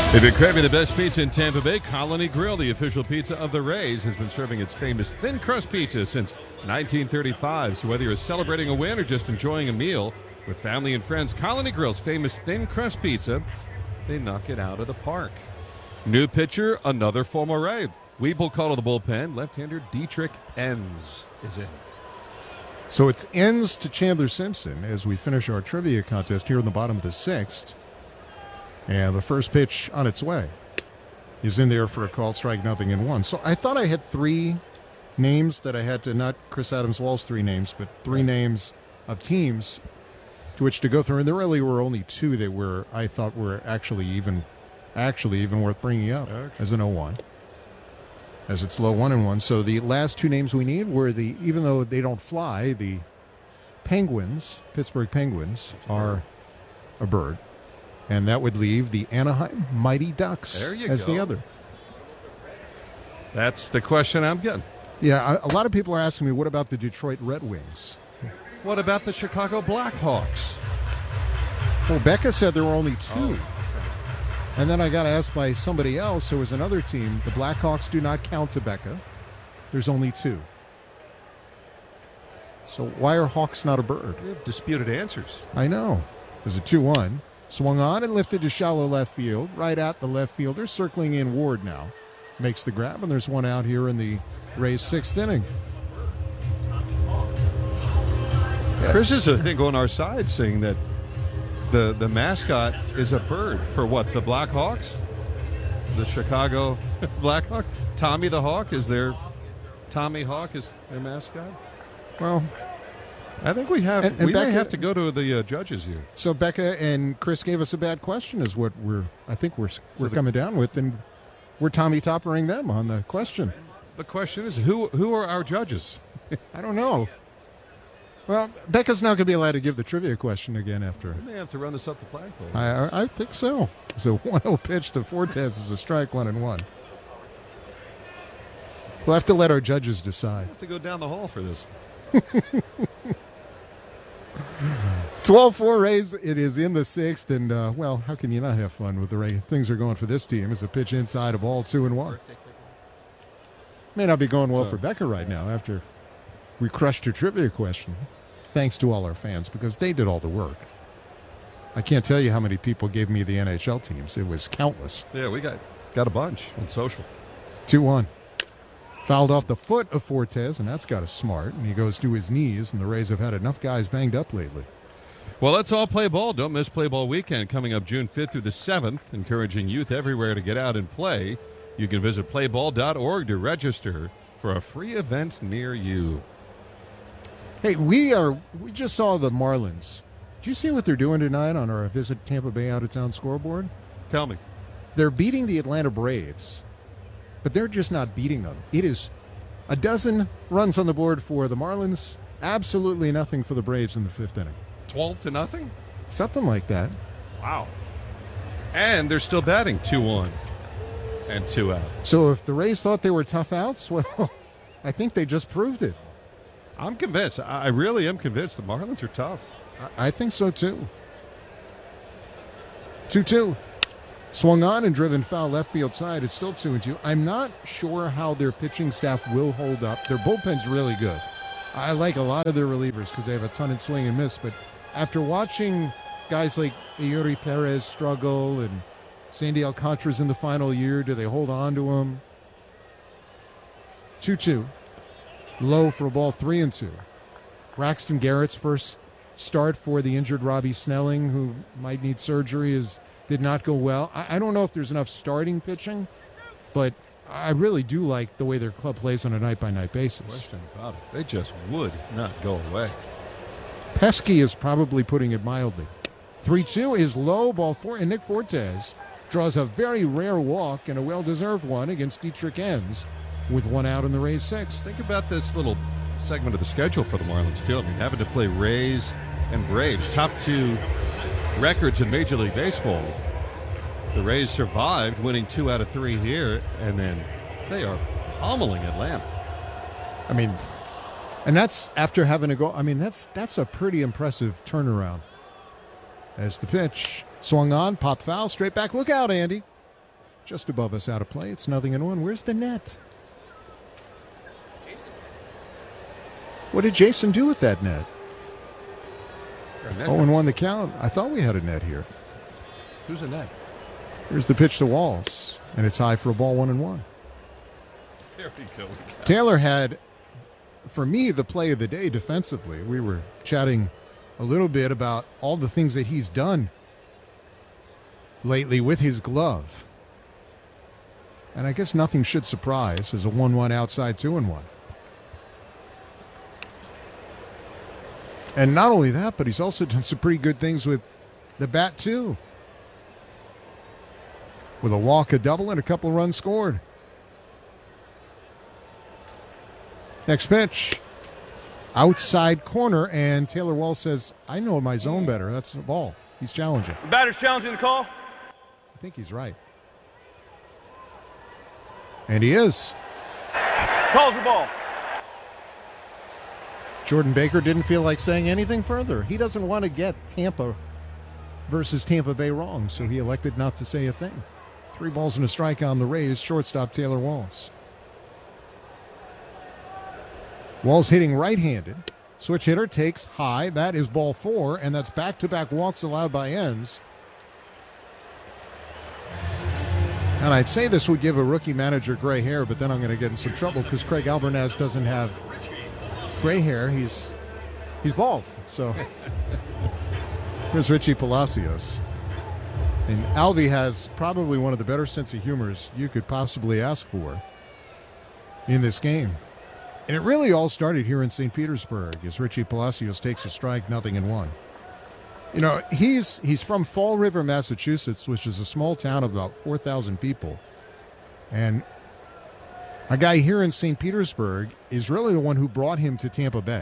If you're craving the best pizza in Tampa Bay, Colony Grill, the official pizza of the Rays, has been serving its famous thin crust pizza since 1935. So whether you're celebrating a win or just enjoying a meal with family and friends, Colony Grill's famous thin crust pizza, they knock it out of the park. New pitcher, another former Ray. Weeble called to the bullpen. Left-hander Dietrich Enns is in. So it's ends to Chandler Simpson as we finish our trivia contest here in the bottom of the sixth. And the first pitch on its way is in there for a called strike, 0-1. So I thought I had three names that I had to, not Chris Adams-Wall's three names, but three names of teams to which to go through. And there really were only two that I thought were actually even worth bringing up as an 0-1, as it's low 1-1. So the last two names we need were even though they don't fly, the Penguins, Pittsburgh Penguins, are a bird. And that would leave the Anaheim Mighty Ducks as the other. That's the question I'm getting. Yeah, a lot of people are asking me, what about the Detroit Red Wings? What about the Chicago Blackhawks? Well, Becca said there were only two. And then I got asked by somebody else, there was another team. The Blackhawks do not count to Becca. There's only two. So why are Hawks not a bird? We have disputed answers. I know. There's a 2-1. Swung on and lifted to shallow left field, right at the left fielder, circling in Ward now. Makes the grab, and there's one out here in the Rays' sixth inning. Chris is, I think, on our side saying that the mascot is a bird for what? The Blackhawks? The Chicago Blackhawks? Tommy the Hawk Tommy Hawk is their mascot? Well, I think we may have to go to the judges here. So Becca and Chris gave us a bad question is what we're coming down with, and we're Tommy Toppering them on the question. The question is, who are our judges? I don't know. Well, Becca's not going to be allowed to give the trivia question again after. We may have to run this up the flagpole. I think so. So 1-0 pitch to Fortes is a strike, 1-1. We'll have to let our judges decide. We'll have to go down the hall for this. 12-4 Rays. It is in the sixth, and well, how can you not have fun with the Rays? Things are going for this team. It's a pitch inside, a ball, 2-1. May not be going well for Becca right now after we crushed her trivia question. Thanks to all our fans because they did all the work. I can't tell you how many people gave me the NHL teams. It was countless. Yeah, we got a bunch on social. 2-1. Fouled off the foot of Fortes, and that's got us smart. And he goes to his knees, and the Rays have had enough guys banged up lately. Well, let's all play ball. Don't miss Play Ball Weekend coming up June 5th through the 7th, encouraging youth everywhere to get out and play. You can visit playball.org to register for a free event near you. Hey, we just saw the Marlins. Did you see what they're doing tonight on our Visit Tampa Bay Out-of-Town scoreboard? Tell me. They're beating the Atlanta Braves. But they're just not beating them. It is a dozen runs on the board for the Marlins, absolutely nothing for the Braves in the fifth inning. 12-0? Something like that. Wow. And they're still batting 2-1 and 2 out. So if the Rays thought they were tough outs, well, I think they just proved it. I'm convinced. I really am convinced the Marlins are tough. I think so, too. 2-2. Swung on and driven foul left field side. It's still 2-2. I'm not sure how their pitching staff will hold up. Their bullpen's really good. I like a lot of their relievers because they have a ton of swing and miss. But after watching guys like Yuri Perez struggle and Sandy Alcantara's in the final year, do they hold on to him? 2-2. Low for a ball, 3-2. Braxton Garrett's first start for the injured Robbie Snelling, who might need surgery, did not go well. I don't know if there's enough starting pitching, but I really do like the way their club plays on a night-by-night basis. Question about it. They just would not go away. Pesky is probably putting it mildly. 3-2 is low, ball 4, and Nick Fortes draws a very rare walk and a well-deserved one against Dietrich Enns with one out in the Rays' sixth. Think about this little segment of the schedule for the Marlins, too. I mean, having to play Rays and Braves, top two records in Major League Baseball. The Rays survived, winning 2 out of 3 here, and then they are pummeling Atlanta. I mean, and that's after having to go. I mean, that's a pretty impressive turnaround. As the pitch swung on, pop foul, straight back. Look out, Andy. just above us out of play. It's 0-1. Where's the net? What did Jason do with that net? 0-1 the count. I thought we had a net here. Who's a net? Here's the pitch to Walls, and it's high for a ball, 1-1. There we go. Taylor had, for me, the play of the day defensively. We were chatting a little bit about all the things that he's done lately with his glove. And I guess nothing should surprise as a 1-1 outside 2-1. And not only that, but he's also done some pretty good things with the bat, too. With a walk, a double, and a couple of runs scored. Next pitch. Outside corner, and Taylor Walls says, I know my zone better. That's the ball. He's challenging. The batter's challenging the call. I think he's right. And he is. Calls the ball. Jordan Baker didn't feel like saying anything further. He doesn't want to get Tampa versus Tampa Bay wrong, so he elected not to say a thing. 3 balls and a strike on the Rays, shortstop Taylor Walls. Walls hitting right-handed. Switch hitter takes high. That is ball 4, and that's back-to-back walks allowed by Enns. And I'd say this would give a rookie manager gray hair, but then I'm going to get in some trouble because Craig Albernaz doesn't have gray hair. He's bald. So here's Richie Palacios. And Albie has probably one of the better sense of humors you could possibly ask for in this game. And it really all started here in St. Petersburg as Richie Palacios takes a strike, 0-1. You know, he's from Fall River, Massachusetts, which is a small town of about 4,000 people. And a guy here in St. Petersburg is really the one who brought him to Tampa Bay.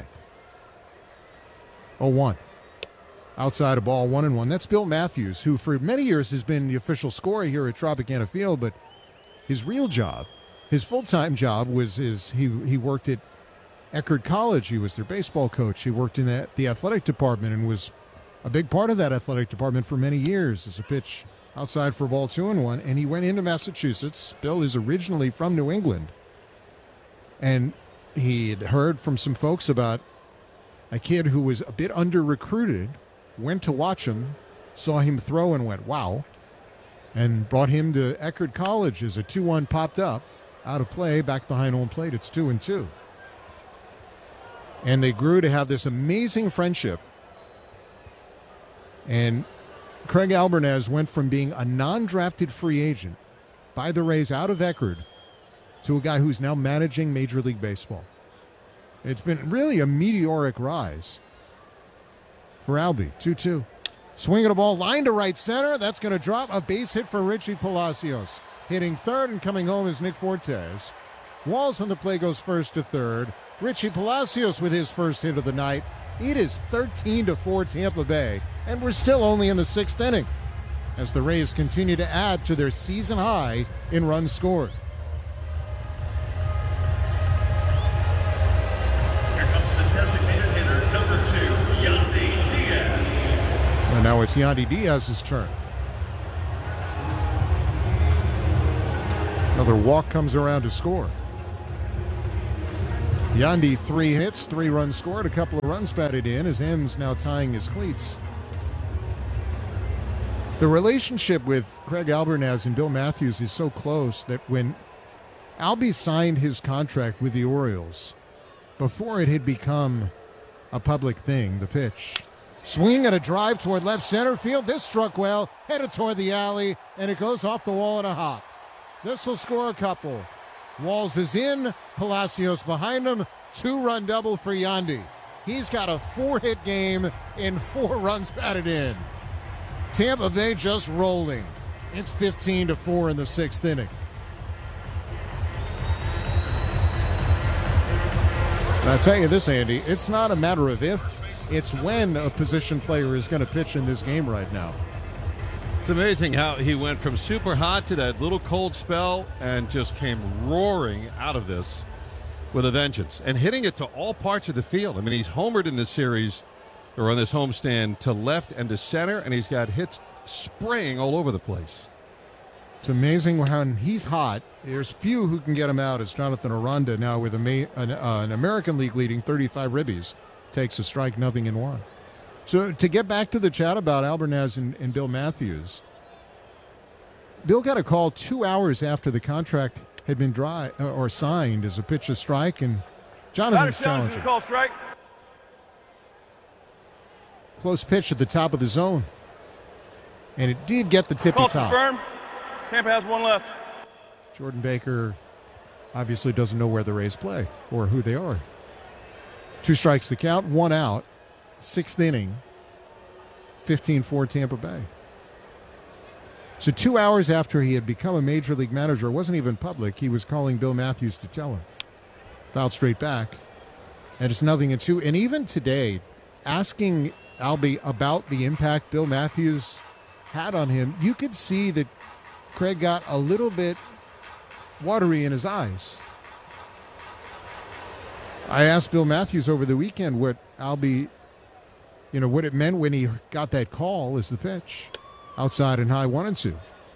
0-1. Outside a ball, 1-1. That's Bill Matthews, who for many years has been the official scorer here at Tropicana Field, but his real job, his full-time job was he worked at Eckerd College. He was their baseball coach. He worked in the athletic department and was a big part of that athletic department for many years. As a pitch outside for ball, 2-1, and he went into Massachusetts. Bill is originally from New England, and he had heard from some folks about a kid who was a bit under-recruited, went to watch him, saw him throw and went, wow, and brought him to Eckerd College as a 2-1 popped up, out of play, back behind home plate. It's 2-2. And they grew to have this amazing friendship. And Craig Albernaz went from being a non-drafted free agent by the Rays out of Eckerd to a guy who's now managing Major League Baseball. It's been really a meteoric rise for Albie. 2-2. Swinging a ball, line to right center. That's going to drop. A base hit for Richie Palacios. Hitting third and coming home is Nick Fortes. Walls on the play goes first to third. Richie Palacios with his first hit of the night. It is 13-4 Tampa Bay, and we're still only in the 6th inning as the Rays continue to add to their season high in runs scored. Here comes the designated hitter, number 2, Yandy Diaz. And now it's Yandy Diaz's turn. Another walk comes around to score. Yandy, 3 hits, 3 runs scored, a couple of runs batted in. His Enns now tying his cleats. The relationship with Craig Albernaz and Bill Matthews is so close that when Albie signed his contract with the Orioles, before it had become a public thing, the pitch. Swing and a drive toward left center field. This struck well, headed toward the alley, and it goes off the wall in a hop. This will score a couple. Walls is in, Palacios behind him. 2-run double for Yandy. He's got a 4-hit game in 4 runs batted in. Tampa Bay just rolling. It's 15-4 in the 6th inning. And I'll tell you this, Andy, it's not a matter of if, it's when a position player is going to pitch in this game right now. It's amazing how he went from super hot to that little cold spell and just came roaring out of this with a vengeance and hitting it to all parts of the field. I mean, he's homered in this series or on this homestand to left and to center, and he's got hits spraying all over the place. It's amazing when he's hot. There's few who can get him out. It's Jonathan Aranda now with an American League leading 35 ribbies. Takes a strike, 0-1. So to get back to the chat about Albernaz and Bill Matthews, Bill got a call 2 hours after the contract had been signed as a pitch to strike, and Jonathan's challenging. Call strike. Close pitch at the top of the zone. And it did get the tippy Call top. confirmed. Tampa has one left. Jordan Baker obviously doesn't know where the Rays play or who they are. 2 strikes the count, 1 out. 6th inning. 15-4 Tampa Bay. So 2 hours after he had become a major league manager, it wasn't even public, he was calling Bill Matthews to tell him. Fouled straight back. And it's 0-2. And even today, asking Albie about the impact Bill Matthews had on him, you could see that Craig got a little bit watery in his eyes. I asked Bill Matthews over the weekend what Albie, what it meant when he got that call as the pitch. Outside and high, 1-2.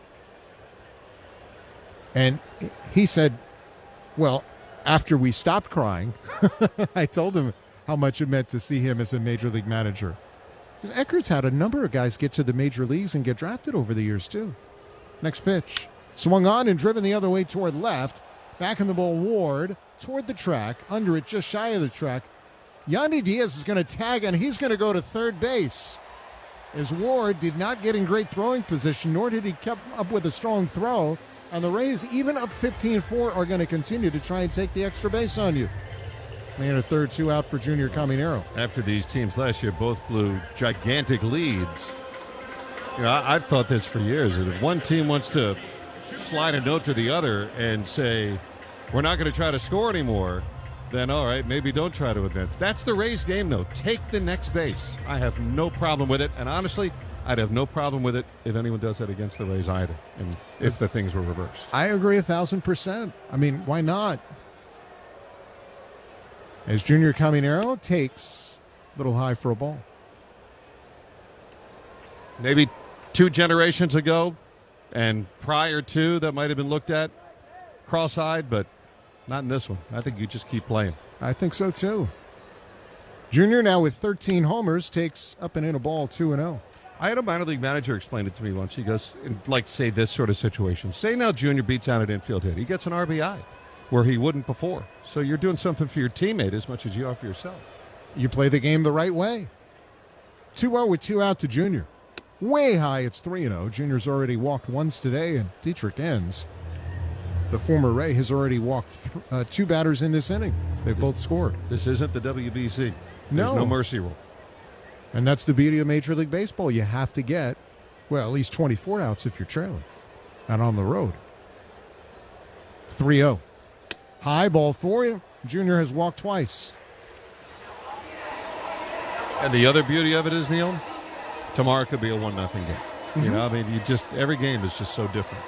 And he said, well, after we stopped crying, I told him how much it meant to see him as a major league manager. Because Eckert's had a number of guys get to the major leagues and get drafted over the years, too. Next pitch. Swung on and driven the other way toward left. Back in the ball, Ward toward the track. Under it, just shy of the track. Yandy Diaz is going to tag, and he's going to go to third base. As Ward did not get in great throwing position, nor did he keep up with a strong throw. And the Rays, even up 15-4, are going to continue to try and take the extra base on you. Man at third, 2 out for Junior Caminero. After these teams last year both blew gigantic leads, I've thought this for years, that if one team wants to slide a note to the other and say, we're not going to try to score anymore, then all right, maybe don't try to advance. That's the Rays game, though. Take the next base. I have no problem with it. And honestly, I'd have no problem with it if anyone does that against the Rays either, and if the things were reversed. I agree 1,000%. I mean, why not? As Junior Caminero takes a little high for a ball. Maybe 2 generations ago and prior to, that might have been looked at cross-eyed, but not in this one. I think you just keep playing. I think so, too. Junior, now with 13 homers, takes up and in a ball 2-0. I had a minor league manager explain it to me once. He goes, say this sort of situation. Say now Junior beats out an infield hit. He gets an RBI where he wouldn't before. So you're doing something for your teammate as much as you are for yourself. You play the game the right way. 2-0 with 2 out to Junior. Way high, it's 3-0. Junior's already walked once today, and Dietrich Enns, the former Ray, has already walked 2 batters in this inning. They've both scored. This isn't the WBC. There's no mercy rule. And that's the beauty of Major League Baseball. You have to get, at least 24 outs if you're trailing. And on the road. 3-0. High ball for you. Junior has walked twice. And the other beauty of it is, Neil, tomorrow could be a 1-0 game. Mm-hmm. Every game is just so different.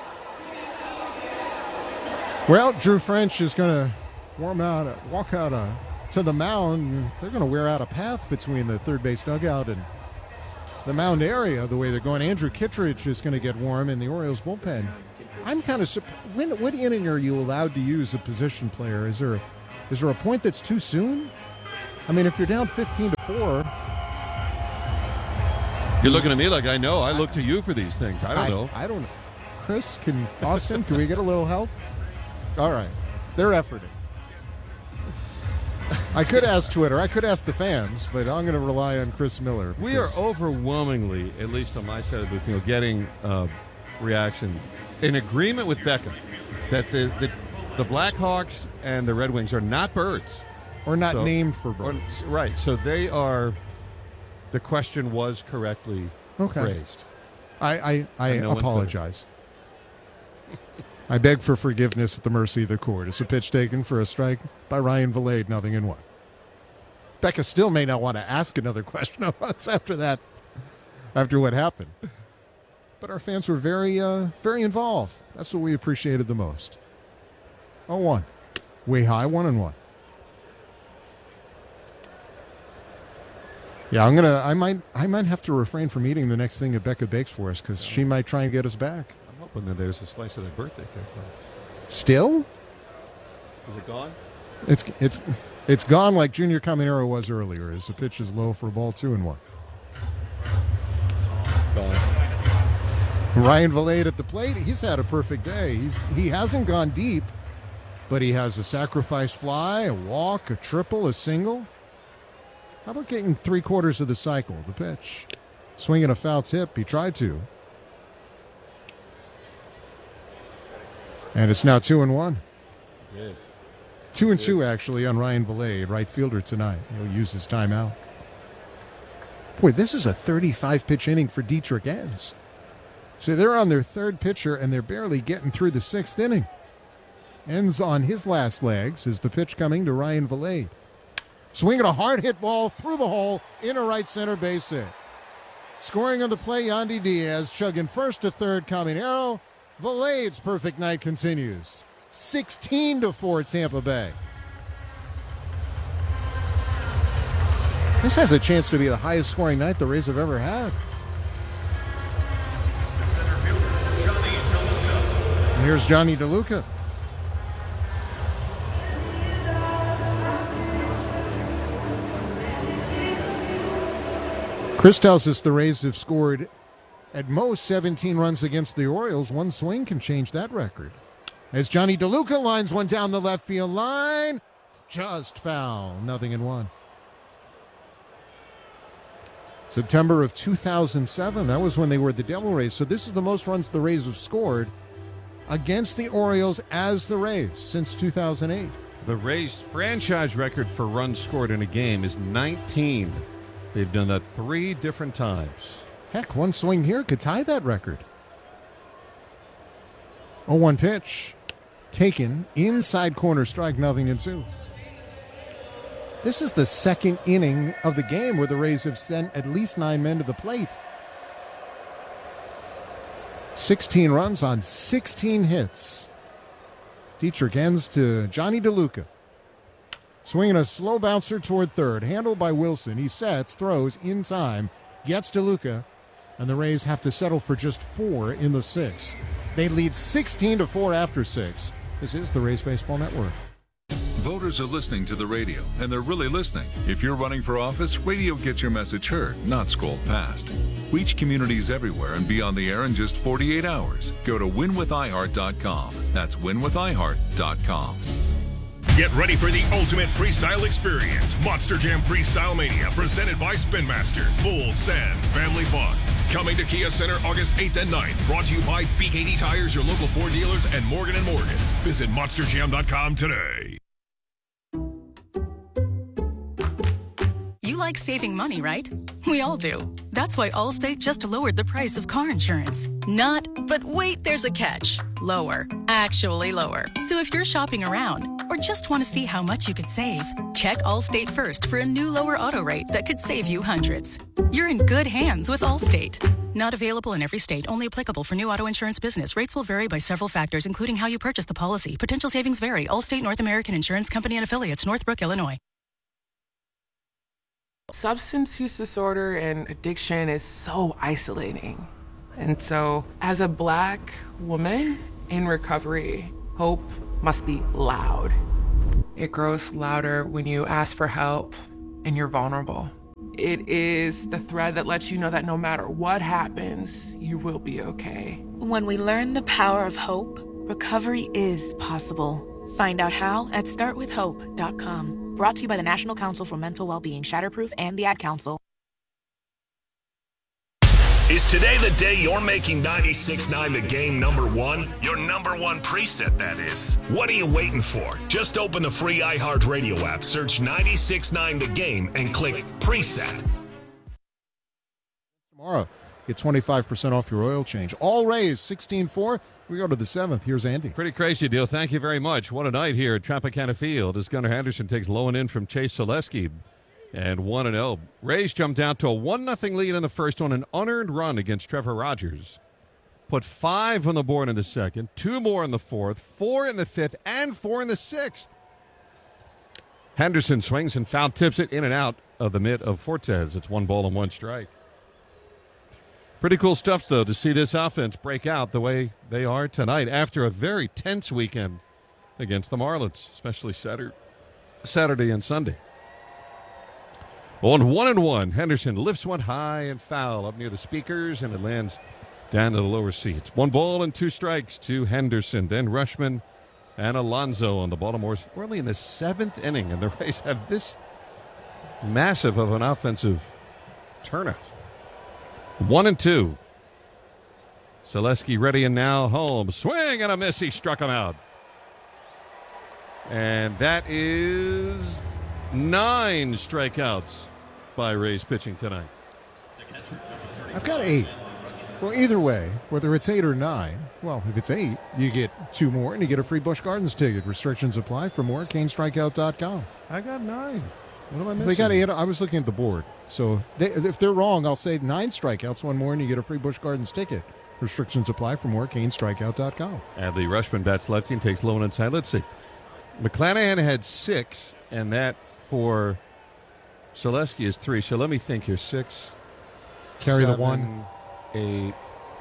Well, Drew French is going to walk out to the mound. They're going to wear out a path between the third base dugout and the mound area the way they're going. Andrew Kittredge is going to get warm in the Orioles bullpen. I'm kind of surprised. What inning are you allowed to use a position player? Is there a point that's too soon? I mean, if you're down 15-4. You're looking at me like I know. I look to you for these things. I don't know. I don't know. Chris, Austin, can we get a little help? All right. They're efforting. I could ask Twitter. I could ask the fans, but I'm going to rely on Chris Miller. We are overwhelmingly, at least on my side of the field, getting reaction in agreement with Beckham that the Blackhawks and the Red Wings are not birds. Or not named for birds. Right. So they are, the question was correctly phrased. I apologize. I beg for forgiveness at the mercy of the court. It's a pitch taken for a strike by Ryan Vilade, 0-1. Becca still may not want to ask another question of us after that, after what happened. But our fans were very, very involved. That's what we appreciated the most. 0-1. Way high, 1-1. Yeah, I might have to refrain from eating the next thing that Becca bakes for us because she might try and get us back. I'm hoping up, and then there's a slice of that birthday cake left. Still? Is it gone? It's gone like Junior Caminero was earlier as the pitch is low for ball 2-1. Gone. Ryan Vilade at the plate. He's had a perfect day. He hasn't gone deep, but he has a sacrifice fly, a walk, a triple, a single. How about getting 3/4 of the cycle? The pitch. Swinging a foul tip. He tried to. And it's now 2-1. Good. 2-2 actually on Ryan Vilade, right fielder tonight. He'll use his timeout. Boy, this is a 35-pitch inning for Dietrich Enns. So they're on their third pitcher, and they're barely getting through the sixth inning. Enns on his last legs is the pitch coming to Ryan Vilade. Swinging a hard hit ball through the hole in a right center base hit. Scoring on the play, Yandy Diaz. Chugging first to third, Caminero. Vilade's perfect night continues. 16-4 Tampa Bay. This has a chance to be the highest scoring night the Rays have ever had. The center fielder, Johnny DeLuca. And here's Johnny DeLuca. Chris tells us the Rays have scored at most 17 runs against the Orioles. One swing can change that record. As Johnny DeLuca lines one down the left field line. Just foul. 0-1. September of 2007. That was when they were the Devil Rays. So this is the most runs the Rays have scored against the Orioles as the Rays since 2008. The Rays' franchise record for runs scored in a game is 19. They've done that 3 different times. Heck, one swing here could tie that record. 0-1 pitch. Taken. Inside corner strike, 0-2. This is the second inning of the game where the Rays have sent at least 9 men to the plate. 16 runs on 16 hits. Dietrich Enns to Johnny DeLuca. Swinging a slow bouncer toward third. Handled by Wilson. He sets, throws in time, gets DeLuca, and the Rays have to settle for just 4 in the 6th. They lead 16-4 after 6. This is the Rays Baseball Network. Voters are listening to the radio, and they're really listening. If you're running for office, radio gets your message heard, not scrolled past. Reach communities everywhere and be on the air in just 48 hours. Go to winwithiheart.com. That's winwithiheart.com. Get ready for the ultimate freestyle experience. Monster Jam Freestyle Mania, presented by Spin Master. Full send family fun. Coming to Kia Center August 8th and 9th. Brought to you by BKD Tires, your local Ford dealers, and Morgan & Morgan. Visit monsterjam.com today. You like saving money, right? We all do. That's why Allstate just lowered the price of car insurance. Not, but wait, there's a catch. Lower. Actually lower. So if you're shopping around or just want to see how much you could save, check Allstate first for a new lower auto rate that could save you hundreds. You're in good hands with Allstate. Not available in every state. Only applicable for new auto insurance business. Rates will vary by several factors, including how you purchase the policy. Potential savings vary. Allstate North American Insurance Company and Affiliates, Northbrook, Illinois. Substance use disorder and addiction is so isolating. And so, as a Black woman in recovery, hope must be loud. It grows louder when you ask for help and you're vulnerable. It is the thread that lets you know that no matter what happens, you will be okay. When we learn the power of hope, recovery is possible. Find out how at startwithhope.com. Brought to you by the National Council for Mental Wellbeing, Shatterproof, and the Ad Council. Is today the day you're making 96.9 the game #1? Your #1 preset, that is. What are you waiting for? Just open the free iHeartRadio app, search 96.9 the game, and click preset. Tomorrow, get 25% off your oil change. All Rays, 16-4. We go to the 7th. Here's Andy. Pretty crazy deal. Thank you very much. What a night here at Tropicana Field as Gunnar Henderson takes low and in from Chase Zaleski. And 1-0. Rays jumped out to a 1-0 lead in the first on an unearned run against Trevor Rogers. Put 5 on the board in the second, 2 more in the fourth, 4 in the fifth, and 4 in the sixth. Henderson swings and foul tips it in and out of the mitt of Fortes. It's 1 ball and 1 strike. Pretty cool stuff, though, to see this offense break out the way they are tonight after a very tense weekend against the Marlins, especially Saturday and Sunday. On 1-1, Henderson lifts one high and foul up near the speakers, and it lands down to the lower seats. 1 ball and 2 strikes to Henderson, then Rutschman and Alonso on the Baltimore's early in the 7th inning, and the Rays have this massive of an offensive turnout. 1-2. Selesky ready and now Holmes. Swing and a miss. He struck him out. And that is 9 strikeouts by Rays pitching tonight. I've got 8. Well, either way, whether it's 8 or 9, well, if it's 8, you get 2 more and you get a free Busch Gardens ticket. Restrictions apply. For more, canestrikeout.com. I got 9. What am I missing? They got 8. I was looking at the board. So if they're wrong, I'll say 9 strikeouts, 1 more, and you get a free Busch Gardens ticket. Restrictions apply. For more, canestrikeout.com. Adley Rutschman bats lefty and takes low and inside. Let's see. McClanahan had 6, and that for Selesky is 3. So let me think here. 6. Carry 7, the 1. 8.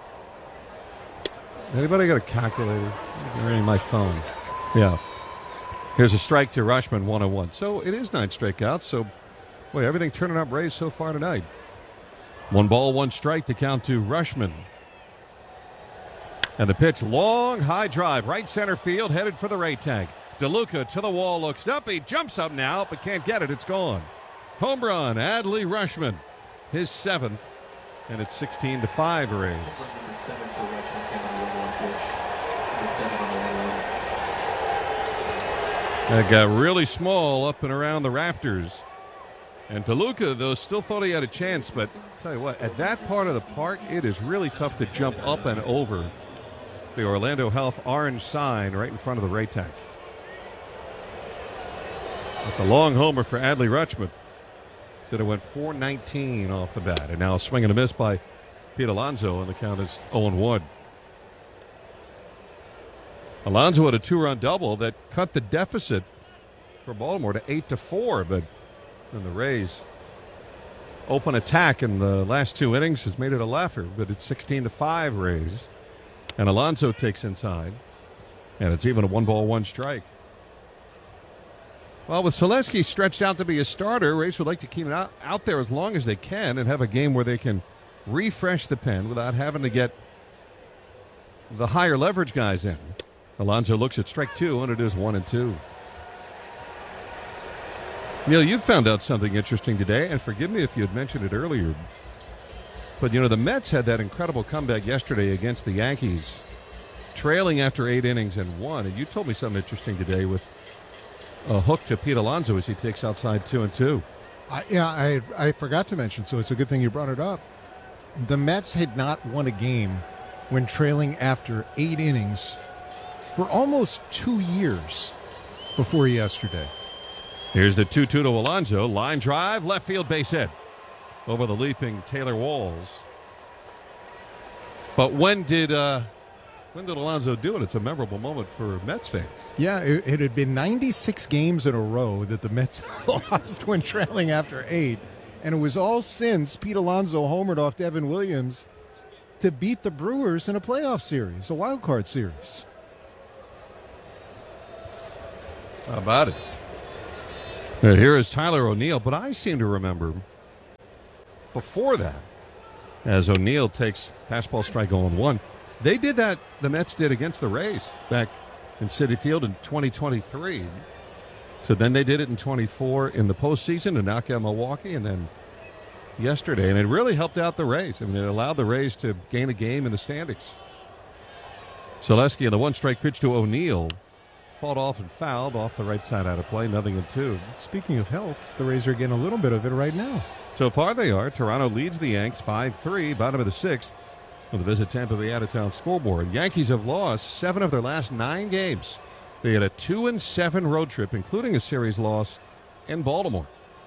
Anybody got a calculator? Or in my phone? Yeah. Here's a strike to Rutschman, 1-1. So it is 9 strikeouts. So, boy, everything turning up Rays so far tonight. 1 ball, 1 strike to count to Rutschman. And the pitch, long, high drive, right center field, headed for the Ray tag. DeLuca to the wall, looks up. He jumps up now, but can't get it. It's gone. Home run, Adley Rutschman, his 7th, and it's 16-5 Rays. That got really small up and around the rafters. And DeLuca, though, still thought he had a chance, but I'll tell you what, at that part of the park, it is really tough to jump up and over the Orlando Health orange sign right in front of the Ray tag. That's a long homer for Adley Rutschman. Said it went 419 off the bat, and now a swing and a miss by Pete Alonso, and the count is 0-1. Alonso had a 2-run double that cut the deficit for Baltimore to 8-4, but then the Rays' open attack in the last 2 innings has made it a laugher, but it's 16-5 Rays. And Alonso takes inside, and it's even a 1 ball, 1 strike. Well, with Selesky stretched out to be a starter, Rays would like to keep him out there as long as they can and have a game where they can refresh the pen without having to get the higher leverage guys in. Alonso looks at strike 2, and it is 1-2. Neil, you found out something interesting today, and forgive me if you had mentioned it earlier, but, you know, the Mets had that incredible comeback yesterday against the Yankees, trailing after 8 innings and won, and you told me something interesting today with a hook to Pete Alonso as he takes outside 2-2. I forgot to mention, so it's a good thing you brought it up. The Mets had not won a game when trailing after 8 innings for almost 2 years before yesterday. Here's the 2-2 to Alonso. Line drive, left field base hit over the leaping Taylor Walls. But when did Alonso do it? It's a memorable moment for Mets fans. Yeah, it had been 96 games in a row that the Mets lost when trailing after 8. And it was all since Pete Alonso homered off Devin Williams to beat the Brewers in a playoff series, a wild card series. How about it? Here is Tyler O'Neill, but I seem to remember before that, as O'Neill takes fastball strike 0-1, they did that, the Mets did against the Rays back in Citi Field in 2023. So then they did it in 24 in the postseason to knock out Milwaukee, and then yesterday, and it really helped out the Rays. I mean, it allowed the Rays to gain a game in the standings. Selesky on the 1-strike pitch to O'Neill. Fought off and fouled off the right side out of play, 0-2. Speaking of help, the Rays are getting a little bit of it right now. So far they are. Toronto leads the Yanks 5-3, bottom of the 6th. On the Visit Tampa Bay out-of-town scoreboard. Yankees have lost 7 of their last 9 games. They had a 2-7 road trip, including a series loss in Baltimore.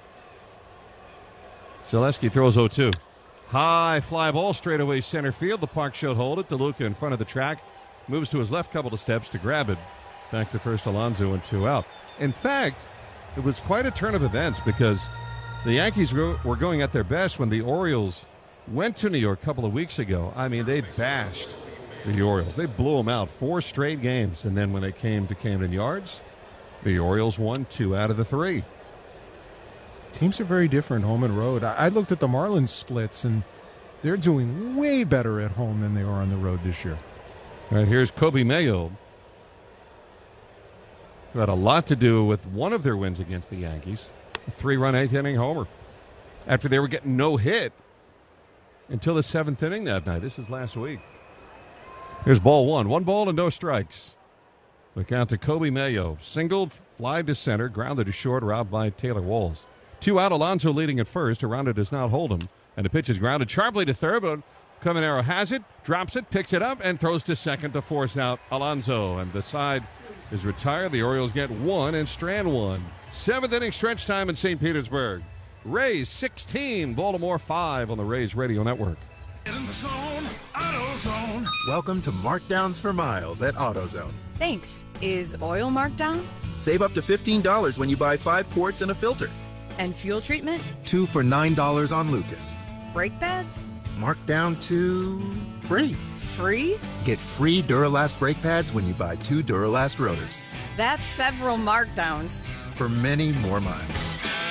Selesky throws 0-2. High fly ball straight away center field. The park showed hold it. DeLuca in front of the track. Moves to his left couple of steps to grab it. Back to first Alonso and 2 out. In fact, it was quite a turn of events because the Yankees were going at their best when the Orioles went to New York a couple of weeks ago. I mean, they bashed the Orioles. They blew them out 4 straight games. And then when they came to Camden Yards, the Orioles won 2 out of the 3. Teams are very different home and road. I looked at the Marlins splits, and they're doing way better at home than they are on the road this year. All right, here's Kobe Mayo, who had a lot to do with one of their wins against the Yankees, a 3-run 8th-inning homer, after they were getting no hit until the 7th inning that night. This is last week. Here's ball 1. 1 ball and no strikes. The count to Kobe Mayo. Singled, fly to center, grounded to short, robbed by Taylor Walls. 2 out, Alonso leading at first. Aranda does not hold him. And the pitch is grounded sharply to third, but Caminero has it, drops it, picks it up, and throws to second to force out Alonso. And the side is retired. The Orioles get 1 and Strand 1. 7th inning stretch time in St. Petersburg. Rays 16, Baltimore 5 on the Rays Radio Network. In the zone, AutoZone. Welcome to Markdowns for Miles at AutoZone. Thanks. Is oil marked down? Save up to $15 when you buy 5 quarts and a filter. And fuel treatment? 2 for $9 on Lucas. Brake pads? Marked down to free. Free? Get free Duralast brake pads when you buy 2 Duralast rotors. That's several markdowns. For many more miles.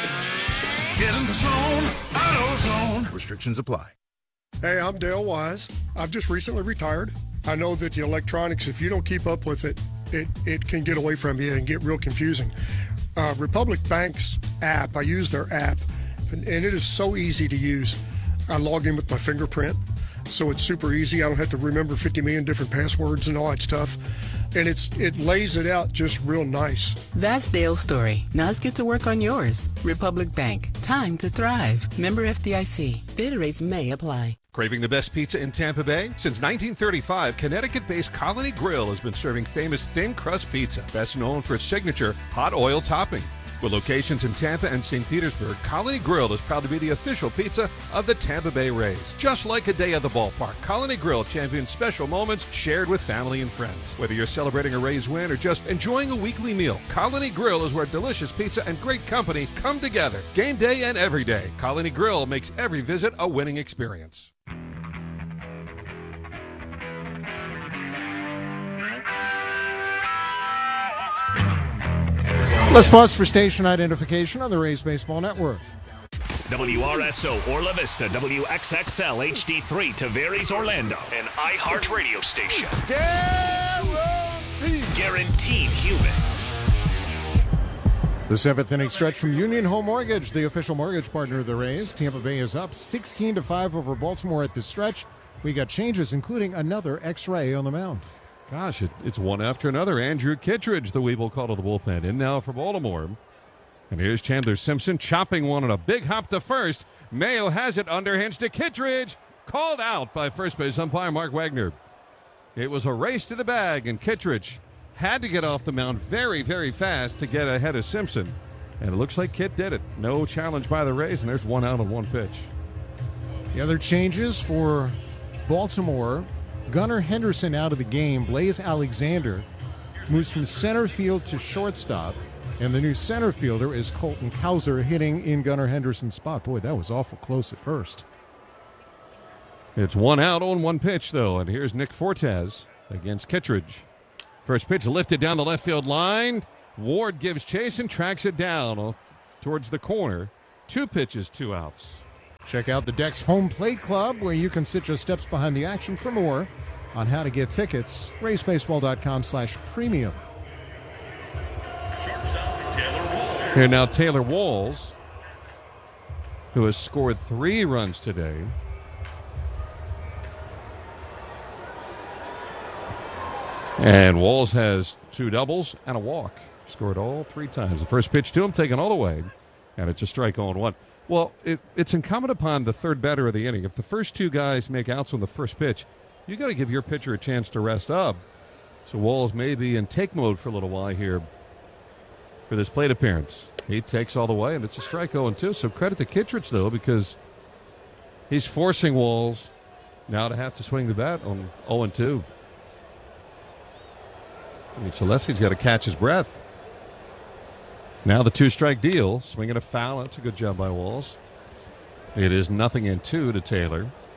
Get in the zone, AutoZone. Restrictions apply. Hey, I'm Dale Wise. I've just recently retired. I know that the electronics, if you don't keep up with it, it can get away from you and get real confusing. Republic Bank's app, I use their app, and it is so easy to use. I log in with my fingerprint, so it's super easy. I don't have to remember 50 million different passwords and all that stuff. And it lays it out just real nice. That's Dale's story. Now let's get to work on yours. Republic Bank. Time to thrive. Member FDIC. Data rates may apply. Craving the best pizza in Tampa Bay? Since 1935, Connecticut-based Colony Grill has been serving famous thin crust pizza, best known for its signature hot oil topping. With locations in Tampa and St. Petersburg, Colony Grill is proud to be the official pizza of the Tampa Bay Rays. Just like a day at the ballpark, Colony Grill champions special moments shared with family and friends. Whether you're celebrating a Rays win or just enjoying a weekly meal, Colony Grill is where delicious pizza and great company come together. Game day and every day, Colony Grill makes every visit a winning experience. Let's pause for station identification on the Rays Baseball Network. WRSO Orla Vista, WXXL HD3 Tavares Orlando, an iHeartRadio station. Guaranteed human. The 7th inning stretch from Union Home Mortgage, the official mortgage partner of the Rays. Tampa Bay is up 16-5 over Baltimore at the stretch. We got changes, including another X-ray on the mound. Gosh, it's one after another. Andrew Kittredge, the Weeble call to the bullpen, in now for Baltimore. And here's Chandler Simpson chopping one on a big hop to first. Mayo has it, underhands to Kittredge. Called out by first base umpire Mark Wagner. It was a race to the bag, and Kittredge had to get off the mound very, very fast to get ahead of Simpson. And it looks like Kit did it. No challenge by the Rays, and there's 1 out on 1 pitch. The other changes for Baltimore: Gunnar Henderson out of the game. Blaze Alexander moves from center field to shortstop. And the new center fielder is Colton Cowser, hitting in Gunnar Henderson's spot. Boy, that was awful close at first. It's 1 out on 1 pitch, though. And here's Nick Fortes against Kittredge. First pitch lifted down the left field line. Ward gives chase and tracks it down towards the corner. 2 pitches, 2 outs. Check out the Dex Home Plate Club, where you can sit just steps behind the action. For more on how to get tickets, raysbaseball.com/premium. Here now Taylor Walls, who has scored 3 runs today. And Walls has 2 doubles and a walk. Scored all 3 times. The first pitch to him taken all the way, and it's a strike on 1. Well, it's incumbent upon the third batter of the inning. If the first 2 guys make outs on the first pitch, you got to give your pitcher a chance to rest up. So Walls may be in take mode for a little while here for this plate appearance. He takes all the way, and it's a strike 0-2. So credit to Kittredge, though, because he's forcing Walls now to have to swing the bat on 0-2. I mean, Selesky's got to catch his breath. Now the 2-strike deal. Swinging a foul. That's a good job by Walls. It is 0-2 to Taylor.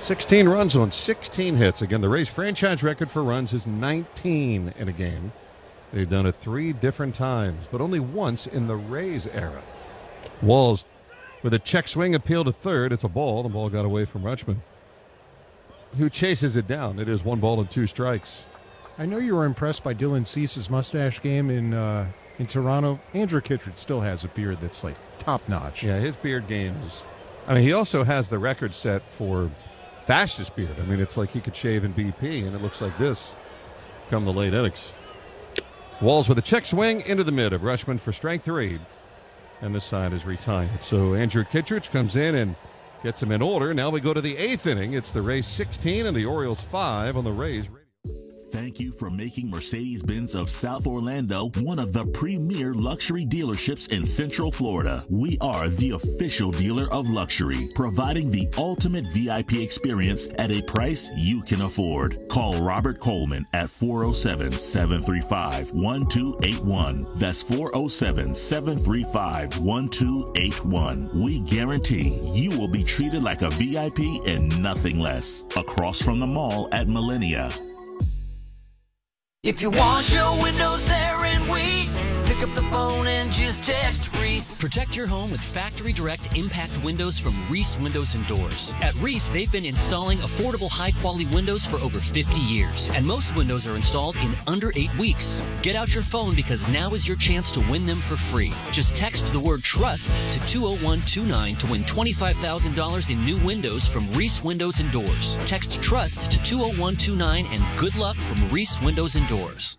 16 runs on 16 hits. Again, the Rays franchise record for runs is 19 in a game. They've done it 3 different times, but only once in the Rays era. Walls with a check swing appeal to third. It's a ball. The ball got away from Rutschman, who chases it down. It is 1 ball and 2 strikes. I know you were impressed by Dylan Cease's mustache game in Toronto. Andrew Kittredge still has a beard that's like top notch. Yeah, his beard game is. I mean, he also has the record set for fastest beard. I mean, it's like he could shave in BP, and it looks like this come the late innings. Walls with a check swing into the mid of Rutschman for strike 3, and this side is retired. So Andrew Kittredge comes in and gets him in order. Now we go to the 8th inning. It's the Rays 16 and the Orioles 5 on the Rays radio. Thank you for making Mercedes-Benz of South Orlando one of the premier luxury dealerships in Central Florida. We are the official dealer of luxury, providing the ultimate VIP experience at a price you can afford. Call Robert Coleman at 407-735-1281. That's 407-735-1281. We guarantee you will be treated like a VIP and nothing less. Across from the mall at Millennia. If you want your windows there in weeks, pick up the phone and just text Reese. Protect your home with Factory Direct Impact Windows from Reese Windows and Doors. At Reese, they've been installing affordable, high-quality windows for over 50 years, and most windows are installed in under 8 weeks. Get out your phone because now is your chance to win them for free. Just text the word TRUST to 20129 to win $25,000 in new windows from Reese Windows and Doors. Text TRUST to 20129 and good luck from Reese Windows and Doors.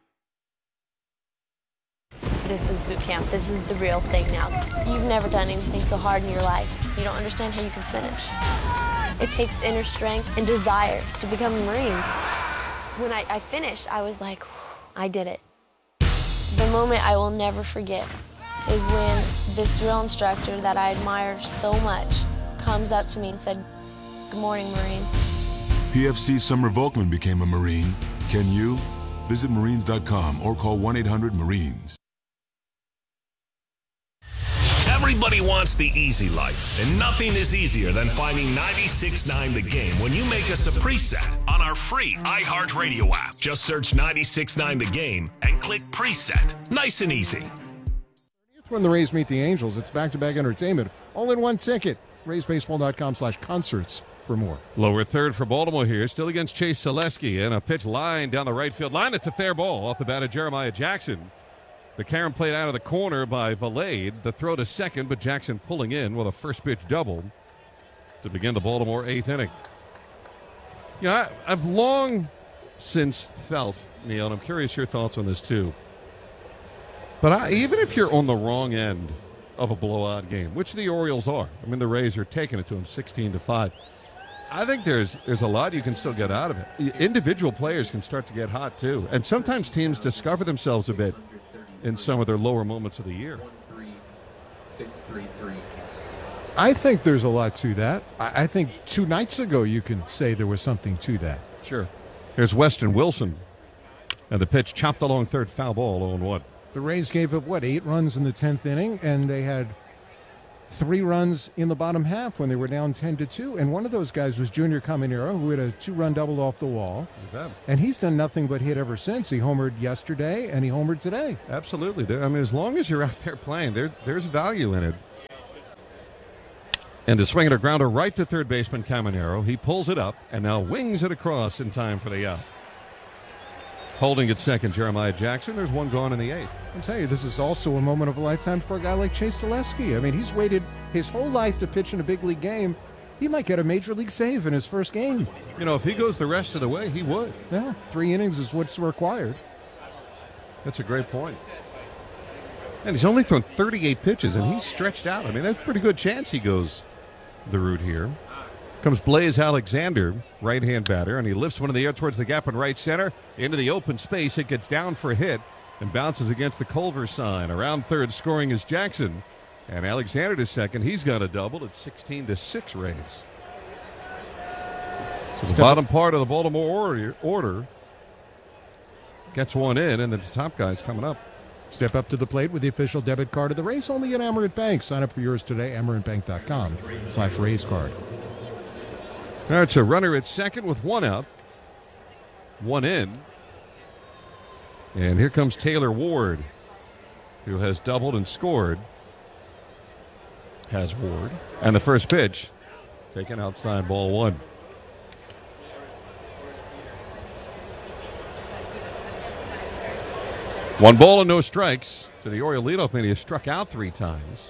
This is boot camp. This is the real thing now. You've never done anything so hard in your life. You don't understand how you can finish. It takes inner strength and desire to become a Marine. When I finished, I was like, I did it. The moment I will never forget is when this drill instructor that I admire so much comes up to me and said, "Good morning, Marine." PFC Summer Volkman became a Marine. Can you? Visit Marines.com or call 1-800-MARINES. Everybody wants the easy life, and nothing is easier than finding 96.9 The Game when you make us a preset on our free iHeartRadio app. Just search 96.9 The Game and click preset. Nice and easy. When the Rays meet the Angels, it's back-to-back entertainment. All in one ticket. RaysBaseball.com/concerts for more. Lower third for Baltimore here, still against Chase Selesky, and a pitch line down the right field line. It's a fair ball off the bat of Jeremiah Jackson. The carom played out of the corner by Valade. The throw to second, but Jackson pulling in with a first pitch double to begin the Baltimore 8th inning. Yeah, I've long since felt, Neil, and I'm curious your thoughts on this too, but even if you're on the wrong end of a blowout game, which the Orioles are, I mean, the Rays are taking it to them 16-5. I think there's a lot you can still get out of it. Individual players can start to get hot too, and sometimes teams discover themselves a bit in some of their lower moments of the year. 6-3-3. I think there's a lot to that. I think 2 nights ago you can say there was something to that. Sure. Here's Weston Wilson, and the pitch chopped along third, foul ball, 0-1. The Rays gave up, 8 runs in the 10th inning, and they had 3 runs in the bottom half when they were down 10-2, and one of those guys was Junior Caminero, who hit a 2-run double off the wall, and he's done nothing but hit ever since. He homered yesterday, and he homered today. Absolutely. I mean, as long as you're out there playing, there's value in it. And to swing at a grounder right to third baseman Caminero, he pulls it up and now wings it across in time for the out. Holding at second, Jeremiah Jackson. There's one gone in the 8th. I'll tell you, this is also a moment of a lifetime for a guy like Chase Selesky. I mean, he's waited his whole life to pitch in a big league game. He might get a major league save in his first game. You know, if he goes the rest of the way, he would. Yeah, 3 innings is what's required. That's a great point. And he's only thrown 38 pitches, and he's stretched out. I mean, that's a pretty good chance he goes the route here. Comes Blaze Alexander, right-hand batter, and he lifts one in the air towards the gap in right center. Into the open space, it gets down for a hit and bounces against the Culver sign. Around third, scoring is Jackson. And Alexander to second. He's got a double. It's 16-6 Rays. So the bottom part of the Baltimore order gets one in, and the top guy's coming up. Step up to the plate with the official debit card of the Rays, only at Amerant Bank. Sign up for yours today, amerantbank.com/RaysCard. All right, so runner at second with one out, one in. And here comes Taylor Ward, who has doubled and scored. Has Ward. And the first pitch, taken outside, ball one. One ball and no strikes to the Oriole leadoff man. He has struck out 3 times.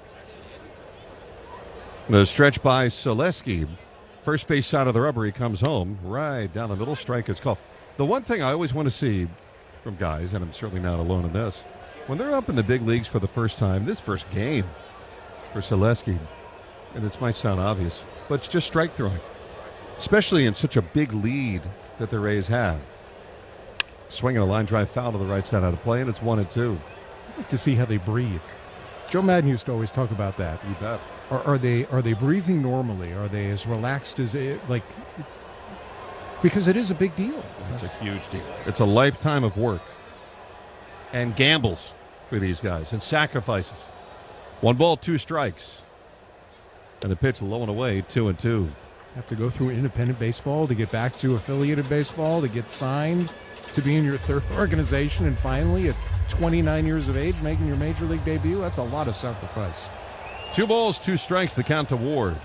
The stretch by Selesky. First base side of the rubber, he comes home. Right down the middle, strike is called. The one thing I always want to see from guys, and I'm certainly not alone in this, when they're up in the big leagues for the first time, this first game for Selesky, and this might sound obvious, but it's just strike throwing, especially in such a big lead that the Rays have. Swinging a line drive foul to the right side out of play, and it's 1-2. I'd like to see how they breathe. Joe Madden used to always talk about that. You bet. Are they breathing normally? Are they as relaxed as it, like, because it is a big deal. It's a huge deal. It's a lifetime of work and gambles for these guys and sacrifices. 1 ball, 2 strikes. And the pitch low and away, 2-2. Have to go through independent baseball to get back to affiliated baseball, to get signed, to be in your third organization, and finally at 29 years of age making your major league debut. That's a lot of sacrifice. 2 balls, 2 strikes, the count to Ward.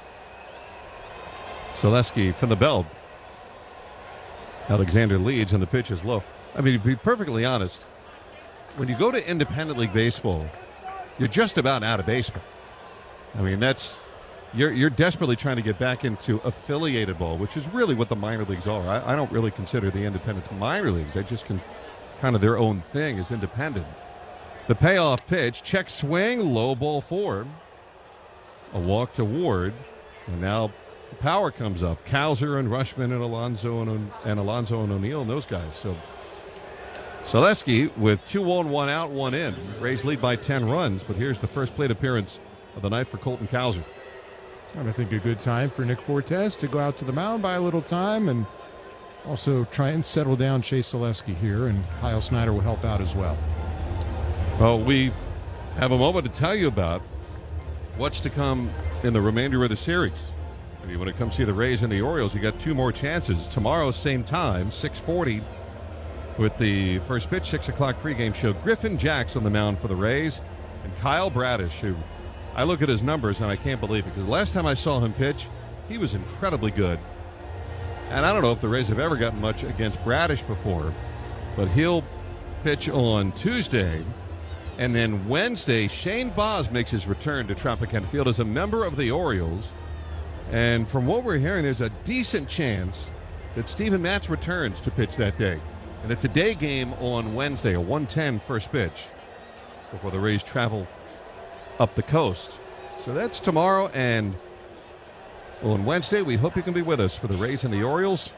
Selesky from the belt. Alexander leads, and the pitch is low. I mean, to be perfectly honest, when you go to independent league baseball, you're just about out of baseball. I mean, you're desperately trying to get back into affiliated ball, which is really what the minor leagues are. I don't really consider the independents minor leagues. They just can kind of their own thing as independent. The payoff pitch, check swing, low ball 4. A walk to Ward, and now power comes up. Cowser and Rushman and Alonso and O'Neill and those guys. So Selesky with 2 on, 1 out, 1 in. Rays lead by 10 runs, but here's the first plate appearance of the night for Colton Cowser. And I think a good time for Nick Fortes to go out to the mound, buy a little time, and also try and settle down Chase Selesky here, and Kyle Snyder will help out as well. Well, we have a moment to tell you about what's to come in the remainder of the series. I mean, when it comes to the Rays and the Orioles, you got 2 more chances. Tomorrow, same time, 6:40, with the first pitch, 6 o'clock pregame show. Griffin Jacks on the mound for the Rays, and Kyle Bradish, who I look at his numbers and I can't believe it, because the last time I saw him pitch, he was incredibly good. And I don't know if the Rays have ever gotten much against Bradish before, but he'll pitch on Tuesday. And then Wednesday, Shane Baz makes his return to Tropicana Field as a member of the Orioles. And from what we're hearing, there's a decent chance that Steven Matz returns to pitch that day. And it's a day game on Wednesday, a 1:10 first pitch, before the Rays travel up the coast. So that's tomorrow, and on Wednesday, we hope you can be with us for the Rays and the Orioles.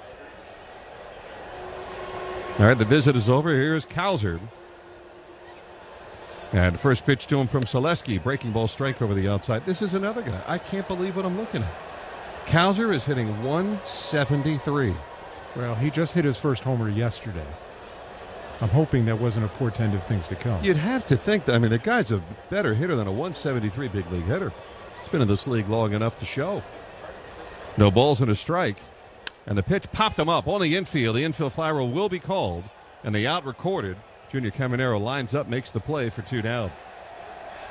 All right, the visit is over. Here's Cowser. And first pitch to him from Selesky. Breaking ball strike over the outside. This is another guy. I can't believe what I'm looking at. Cowser is hitting 173. Well, he just hit his first homer yesterday. I'm hoping that wasn't a portend of things to come. You'd have to think that. I mean, the guy's a better hitter than a 173 big league hitter. He's been in this league long enough to show. No balls and a strike. And the pitch popped him up on the infield. The infield fly rule will be called, and the out recorded. Junior Caminero lines up, makes the play for 2 down.